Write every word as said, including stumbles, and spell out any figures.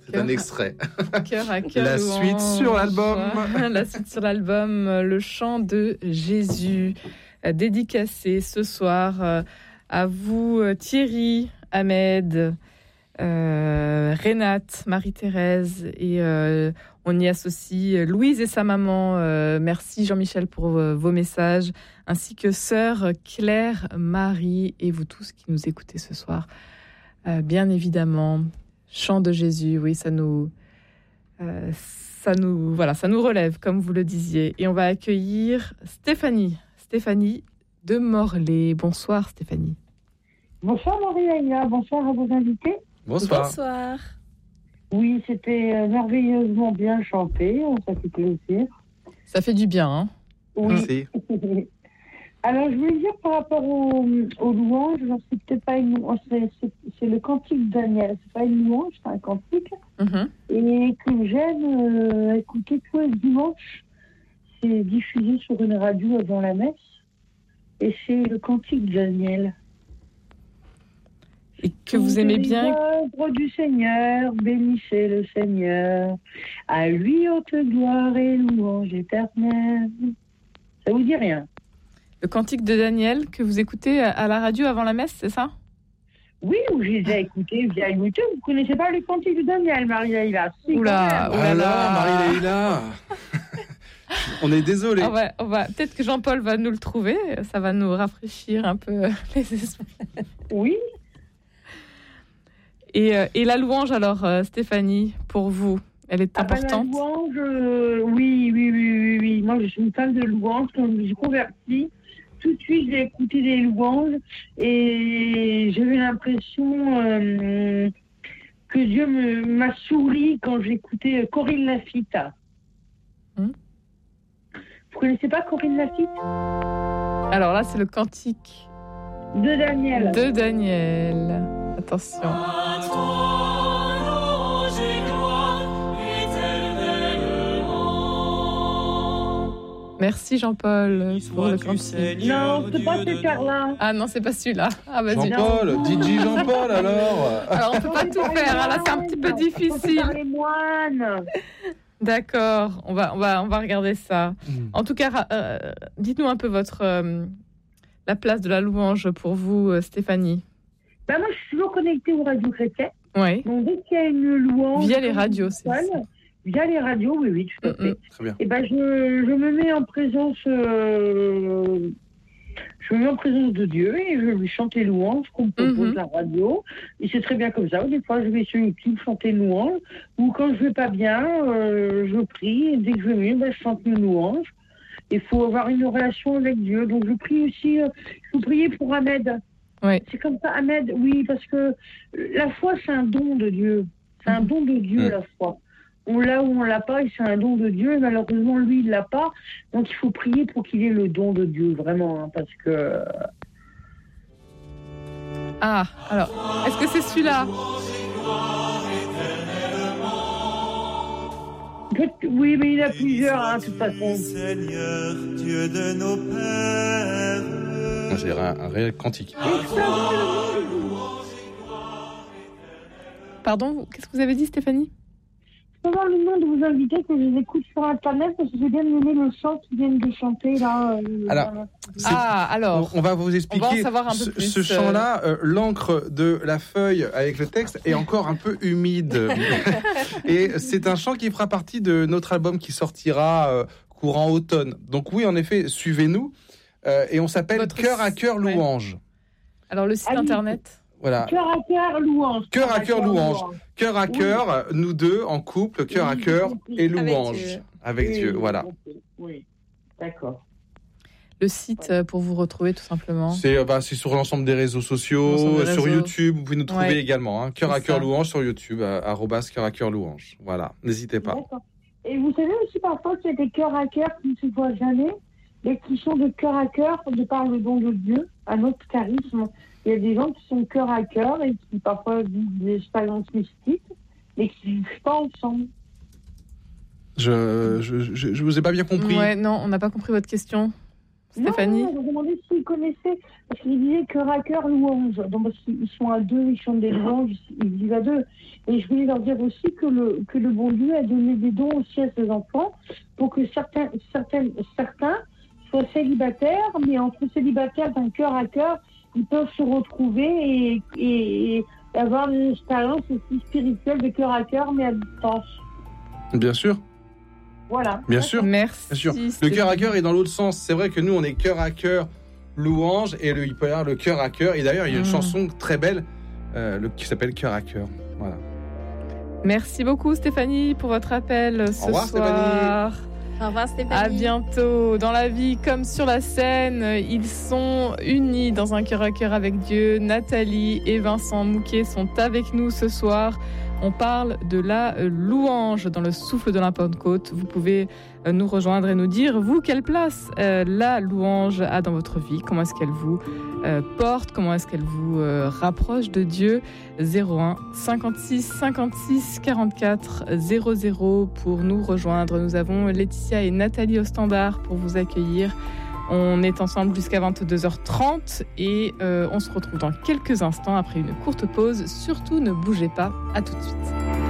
C'est un extrait. Cœur à cœur. La louange. suite sur l'album. La suite sur l'album, le chant de Jésus, dédicacé ce soir à vous, Thierry, Ahmed, euh, Renate, Marie-Thérèse, et euh, on y associe Louise et sa maman. Euh, merci Jean-Michel pour euh, vos messages, ainsi que sœur Claire, Marie et vous tous qui nous écoutez ce soir. Euh, bien évidemment, chant de Jésus, oui, ça nous, euh, ça nous, voilà, ça nous relève, comme vous le disiez. Et on va accueillir Stéphanie, Stéphanie de Morlaix. Bonsoir Stéphanie. Bonsoir Marie-Aïla, bonsoir à vos invités. Bonsoir. Bonsoir. Oui, c'était merveilleusement bien chanté, ça fait plaisir. Ça fait du bien, hein. Oui. Merci. Alors, je voulais dire par rapport aux, aux louanges, c'est peut-être pas une louange, c'est, c'est, c'est le cantique de Daniel. C'est pas une louange, c'est un cantique. Mm-hmm. Et que j'aime euh, écouter tous les dimanches. C'est diffusé sur une radio avant la messe. Et c'est le cantique de Daniel. Et que vous aimez bien. L'œuvre du Seigneur, bénissez le Seigneur. À lui haute gloire et louange éternelle. Ça vous dit rien? Le cantique de Daniel que vous écoutez à la radio avant la messe, c'est ça? Oui, ou j'ai déjà écouté via YouTube. Vous ne connaissez pas le cantique de Daniel, Marie-Laïla? Si, Oula, oula, Alors, Marie-Laïla, on est désolé. On va, on va, peut-être que Jean-Paul va nous le trouver. Ça va nous rafraîchir un peu les esprits. Oui. Et, euh, et la louange, alors, euh, Stéphanie, pour vous, elle est importante? Ah ben, la louange, euh, oui, oui, oui, oui, oui. Moi, je suis une fan de louange. Quand je me suis convertie, tout de suite, j'ai écouté des louanges et j'avais l'impression euh, que Dieu me, m'a souri quand j'écoutais Corinne Laffitte. Hum. Vous connaissez pas Corinne Laffitte? Alors là, c'est le cantique de Daniel. De Daniel. Attention. Merci Jean-Paul pour le cantique. Non, c'est pas ce char-là. Ah non, c'est pas celui-là. Ah, vas-y. Jean-Paul, D J Jean-Paul alors. Alors on peut pas tout faire, hein, là c'est un petit peu difficile. Les moines. D'accord, on va, on va, on va regarder ça. Mm. En tout cas, euh, dites-nous un peu votre euh, la place de la louange pour vous, euh, Stéphanie. Ben moi, je suis toujours connectée aux radios chrétiennes. Oui. Donc dès qu'il y a une louange via les radios, c'est ça. Via les radios, oui, oui, tout à fait. Mm-hmm. Très bien. Et ben je, je me mets en présence, euh, je me mets en présence de Dieu et je lui chante les louanges qu'on me propose Mm-hmm. la radio. Et c'est très bien comme ça. Des fois, je vais sur YouTube chanter une louange. Ou quand je vais pas bien, euh, je prie. Et dès que je vais mieux, ben, je chante une louange. Il faut avoir une relation avec Dieu. Donc je prie aussi. Euh, je faut prier pour Ahmed. Oui. C'est comme ça, Ahmed. Oui, parce que la foi, c'est un don de Dieu. C'est un don de Dieu, mmh. la foi. On l'a ou on l'a pas, et c'est un don de Dieu. Et malheureusement, lui, il l'a pas. Donc, il faut prier pour qu'il ait le don de Dieu, vraiment, hein, parce que. Ah, alors, est-ce que c'est celui-là? Oui, mais il y en a plusieurs, hein, de toute façon. Seigneur, Dieu de nos pères. C'est un, un réel cantique. Pardon, qu'est-ce que vous avez dit, Stéphanie? Je peux avoir le nom de vos invités que je les écoute sur Internet parce que j'ai bien aimé le chant qu'ils viennent de chanter là. Euh, alors, ah, alors, on, on va vous expliquer. On va en savoir un peu ce, plus. Ce chant-là, euh, l'encre de la feuille avec le texte est encore un peu humide. Et c'est un chant qui fera partie de notre album qui sortira euh, courant automne. Donc oui, en effet, suivez-nous. Euh, et on s'appelle Votre... Cœur à cœur louange. Ouais. Alors le site Allez. internet. Voilà. Cœur à cœur louange. Cœur à cœur louange. Cœur à cœur, oui. Nous deux en couple, cœur à cœur et louange. Avec Dieu, oui, voilà. Oui, d'accord. Le site pour vous retrouver tout simplement. C'est, bah, c'est sur l'ensemble des réseaux sociaux, des réseaux. Sur YouTube, vous pouvez nous trouver ouais. également. Hein. Cœur à cœur louange sur YouTube, arrobas cœur à cœur louange. Voilà, n'hésitez pas. D'accord. Et vous savez aussi parfois qu'il y a des cœurs à cœur qui ne se voient jamais, mais qui sont de cœur à cœur de par le don de Dieu, un autre charisme. Il y a des gens qui sont cœur à cœur et qui parfois vivent des expériences mystiques, mais qui ne vivent pas ensemble. Je, je, je, je vous ai pas bien compris. Ouais, non, on n'a pas compris votre question. Stéphanie? Non, je me demandais s'ils connaissaient, parce qu'ils disaient cœur à cœur louange. Donc, parce qu'ils sont à deux, ils chantent des louanges, ils disent à deux. Et je voulais leur dire aussi que le, que le bon Dieu a donné des dons aussi à ses enfants pour que certains, certains, certains soient célibataires, mais entre célibataires d'un cœur à cœur, ils peuvent se retrouver et, et, et avoir une expérience aussi spirituelle de cœur à cœur, mais à distance. Bien sûr. Voilà. Bien sûr. Merci. Bien sûr. Le cœur à cœur est dans l'autre sens. C'est vrai que nous, on est cœur à cœur louange et le, il peut y avoir le cœur à cœur. Et d'ailleurs, il y a une mmh. chanson très belle euh, le, qui s'appelle Cœur à cœur. Voilà. Merci beaucoup, Stéphanie, pour votre appel ce Au revoir, soir. Stéphanie. Au revoir Stéphanie. À bientôt. Dans la vie comme sur la scène, ils sont unis dans un cœur à cœur avec Dieu. Nathalie et Vincent Mouquet sont avec nous ce soir. On parle de la louange dans le souffle de la Pentecôte. Vous pouvez nous rejoindre et nous dire, vous, quelle place euh, la louange a dans votre vie? Comment est-ce qu'elle vous euh, porte? Comment est-ce qu'elle vous euh, rapproche de Dieu? zéro un cinquante-six cinquante-six quarante-quatre zéro zéro pour nous rejoindre. Nous avons Laetitia et Nathalie au standard pour vous accueillir. On est ensemble jusqu'à vingt-deux heures trente et euh, on se retrouve dans quelques instants après une courte pause. Surtout ne bougez pas, à tout de suite.